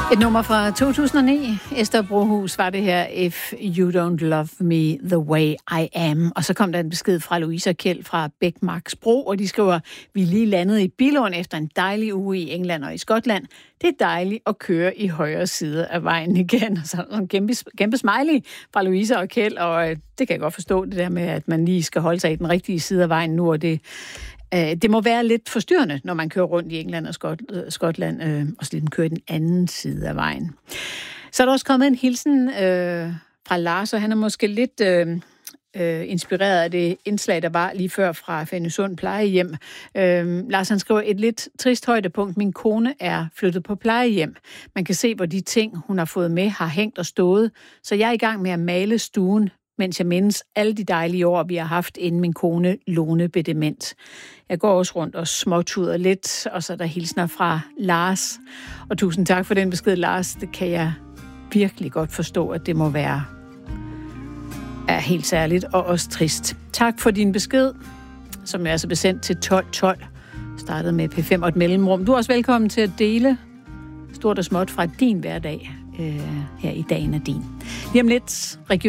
Et nummer fra 2009. Esther Brohus var det her, If You Don't Love Me The Way I Am. Og så kom der en besked fra Louise og Kjeld fra Bækmarksbro, og de skriver, vi er lige landet i Billund efter en dejlig uge i England og i Skotland. Det er dejligt at køre i højre side af vejen igen. Og så en kæmpe smiley fra Louise og Kjeld, og det kan jeg godt forstå, det der med, at man lige skal holde sig i den rigtige side af vejen nu, og det må være lidt forstyrrende, når man kører rundt i England og Skotland, og så lidt kører i den anden side af vejen. Så er der også kommet en hilsen fra Lars, og han er måske lidt inspireret af det indslag, der var lige før fra Fænnesund plejehjem. Lars, han skriver, et lidt trist højdepunkt. Min kone er flyttet på plejehjem. Man kan se, hvor de ting, hun har fået med, har hængt og stået. Så jeg er i gang med at male stuen, mens jeg mindes alle de dejlige år, vi har haft, inden min kone Lone blev dement. Jeg går også rundt og småtuder lidt, og så er der hilsner fra Lars. Og tusind tak for den besked, Lars. Det kan jeg virkelig godt forstå, at det må være helt særligt og også trist. Tak for din besked, som er altså besendt til 1212. Startede med P5 og et mellemrum. Du er også velkommen til at dele stort og småt fra din hverdag her i Dagen er din. Lige om lidt